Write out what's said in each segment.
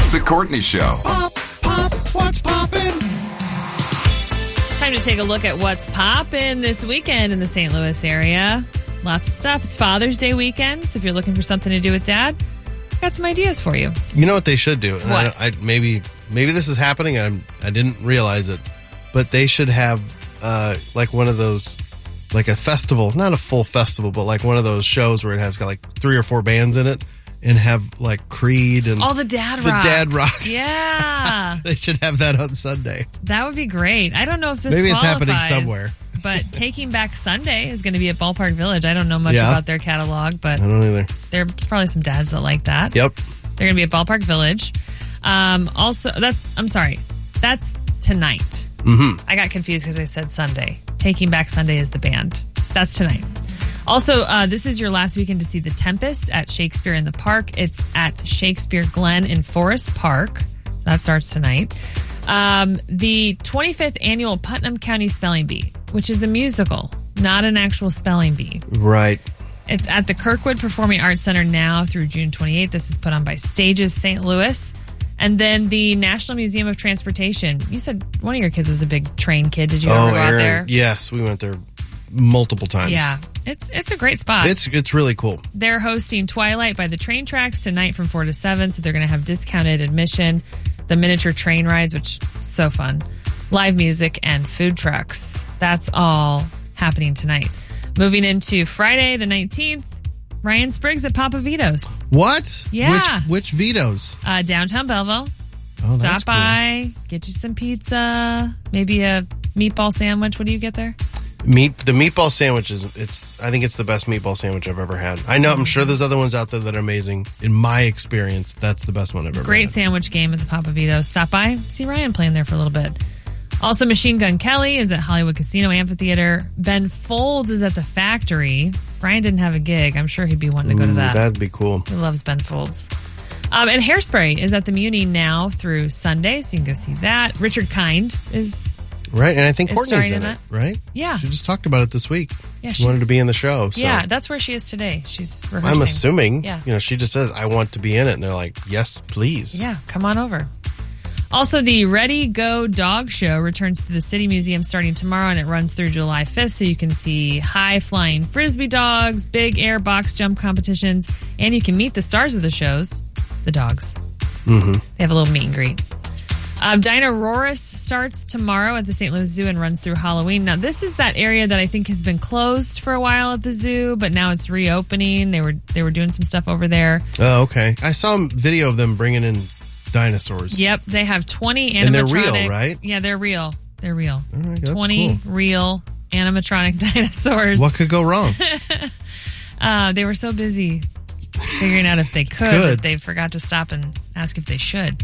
The Courtney Show. Pop, pop, what's poppin'? Time to take a look at what's poppin' this weekend in the St. Louis area. Lots of stuff. It's Father's Day weekend, so if you're looking for something to do with Dad, I've got some ideas for you. You know what they should do? And What? Maybe this is happening. I didn't realize it, but they should have like one of those, like a festival, not a full festival, but like one of those shows where it has got like 3 or 4 bands in it, and have like Creed and All the dad the rock. dad rock. Yeah. They should have that on Sunday. That would be great. I don't know if this Maybe it's qualifies, happening somewhere. But Taking Back Sunday is going to be at Ballpark Village. I don't know much Yeah. about their catalog, but I don't either. there's probably some dads that like that. Yep. They're going to be at Ballpark Village. Also, that's tonight. I got confused because I said Sunday. Taking Back Sunday is the band. That's tonight. Also, this is your last weekend to see The Tempest at Shakespeare in the Park. It's at Shakespeare Glen in Forest Park. That starts tonight. The 25th annual Putnam County Spelling Bee, which is a musical, not an actual spelling bee. Right. It's at the Kirkwood Performing Arts Center now through June 28th. This is put on by Stages St. Louis. And then the National Museum of Transportation. You said one of your kids was a big train kid. Did you ever go out Aaron. there? Yes, we went there multiple times. Yeah. It's a great spot. It's really cool. They're hosting Twilight by the train tracks tonight from 4 to 7, so they're going to have discounted admission, the miniature train rides, which is so fun, live music, and food trucks. That's all happening tonight. Moving into Friday the 19th, Ryan Spriggs at Papa Vito's. What? Yeah. Which Vito's? Downtown Belleville. Oh, Stop that's cool. by, get you some pizza, maybe a meatball sandwich. What do you get there? The meatball sandwich I think it's the best meatball sandwich I've ever had. I know, I'm sure there's other ones out there that are amazing. In my experience, that's the best one I've ever Great had. sandwich game at the Papa Vito's. Stop by, see Ryan playing there for a little bit. Also, Machine Gun Kelly is at Hollywood Casino Amphitheater. Ben Folds is at the Factory. If Ryan didn't have a gig, I'm sure he'd be wanting to go to that. That'd be cool. He loves Ben Folds. And Hairspray is at the Muni now through Sunday, so you can go see that. Richard Kind is... Right, and I think Is Courtney's starring in in it, right? Yeah. She just talked about it this week. Yeah, she wanted to be in the show. So. Yeah, that's where she is today. She's rehearsing. I'm assuming, Yeah. she just says, I want to be in it. And they're like, yes, please. Yeah, come on over. Also, the Ready Go Dog Show returns to the City Museum starting tomorrow, and it runs through July 5th, so you can see high-flying Frisbee dogs, big air box jump competitions, and you can meet the stars of the shows, the dogs. Mm-hmm. They have a little meet and greet. Dinosaurus starts tomorrow at the St. Louis Zoo and runs through Halloween. Now, this is that area that I think has been closed for a while at the zoo, but now it's reopening. They were doing some stuff over there. Oh, okay. I saw a video of them bringing in dinosaurs. Yep, they have 20 animatronic. And they're real, right? Yeah, they're real. They're real. All right, that's 20 cool. real animatronic dinosaurs. What could go wrong? They were so busy figuring out if they could that they forgot to stop and ask if they should.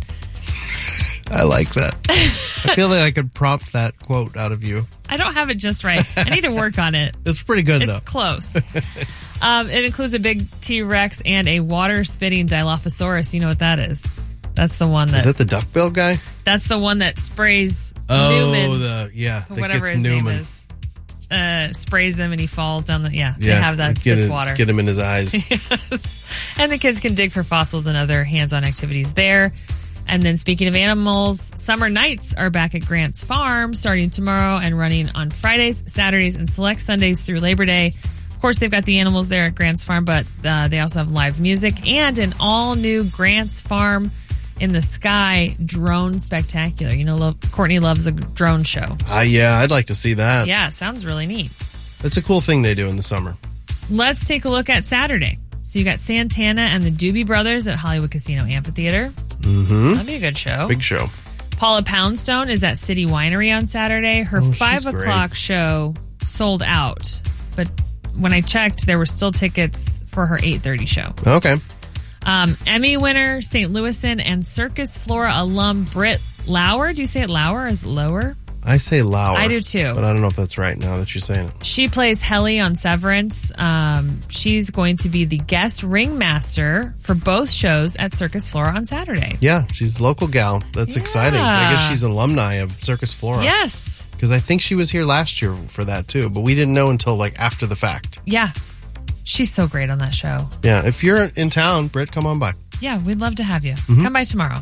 I like that. I feel like I could prompt that quote out of you. I don't have it just right. I need to work on it. It's pretty good, It's though. close. It includes a big T-Rex and a water-spitting Dilophosaurus. You know what that is? That's the one that... Is that the duckbill guy? That's the one that sprays Oh, Newman. that Whatever gets his Newman. name is. Sprays him and he falls down the... They Yeah, have that, spits water. Get him in his eyes. Yes. And the kids can dig for fossils and other hands-on activities there. And then speaking of animals, summer nights are back at Grant's Farm starting tomorrow and running on Fridays, Saturdays, and select Sundays through Labor Day. Of course, they've got the animals there at Grant's Farm, but they also have live music and an all-new Grant's Farm in the Sky drone spectacular. You know, Courtney loves a drone show. Yeah, I'd like to see that. Yeah, it sounds really neat. It's a cool thing they do in the summer. Let's take a look at Saturday. So you got Santana and the Doobie Brothers at Hollywood Casino Amphitheater. Mm-hmm. That'd be a good show. Big show. Paula Poundstone is at City Winery on Saturday. Her 5 o'clock great. show sold out. But when I checked, there were still tickets for her 8:30 show. Okay. Emmy winner, St. Louisan, and Circus Flora alum Britt Lauer. Do you say it Lauer or is it Lower? I say Lauer. I do too. But I don't know if that's right now that you're saying it. She plays Helly on Severance. She's going to be the guest ringmaster for both shows at Circus Flora on Saturday. Yeah, she's a local gal. That's exciting. I guess she's an alumni of Circus Flora. Yes. Because I think she was here last year for that too, but we didn't know until like after the fact. Yeah. She's so great on that show. Yeah, if you're in town, Britt, come on by. Yeah, we'd love to have you. Come by tomorrow.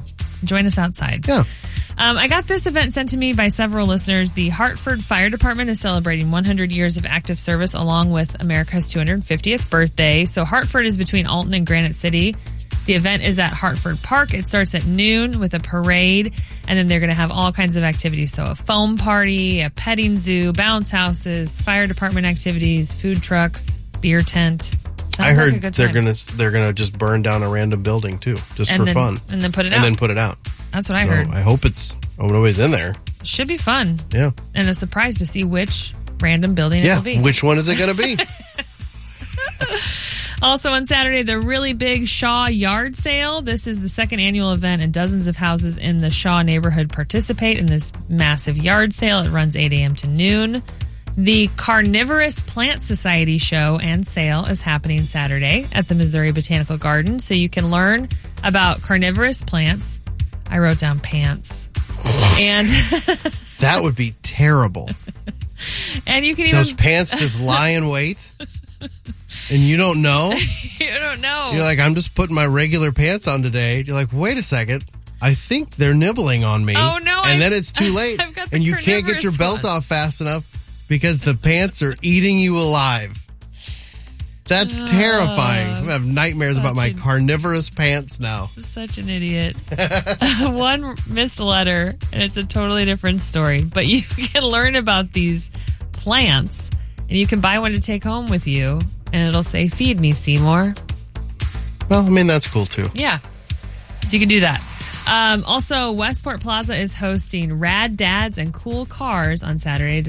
Join us outside. Yeah. I got this event sent to me by several listeners. The Hartford Fire Department is celebrating 100 years of active service along with America's 250th birthday. So Hartford is between Alton and Granite City. The event is at Hartford Park. It starts at noon with a parade, and then they're going to have all kinds of activities. So a foam party, a petting zoo, bounce houses, fire department activities, food trucks, beer tent. I heard they're gonna just burn down a random building too, just for fun, and then put it out. And then put it out. That's what I heard. I hope nobody's in there. Should be fun. Yeah, and a surprise to see which random building it will be. Which one is it going to be? Also on Saturday, the really big Shaw Yard Sale. This is the second annual event, and dozens of houses in the Shaw neighborhood participate in this massive yard sale. It runs 8 a.m. to noon. The Carnivorous Plant Society show and sale is happening Saturday at the Missouri Botanical Garden, so you can learn about carnivorous plants. I wrote down pants. And that would be terrible. And you can even... Those pants just lie in wait? And you don't know? You don't know. You're like, I'm just putting my regular pants on today. You're like, wait a second. I think they're nibbling on me. Oh, no. And then it's too late. And you can't get your belt off fast enough because the pants are eating you alive. That's terrifying. I'm going to have nightmares about my carnivorous pants now. I'm such an idiot. One missed letter, and it's a totally different story. But you can learn about these plants, and you can buy one to take home with you, and it'll say, "Feed me, Seymour." Well, I mean, that's cool, too. Yeah. So you can do that. Also, Westport Plaza is hosting Rad Dads and Cool Cars on Saturday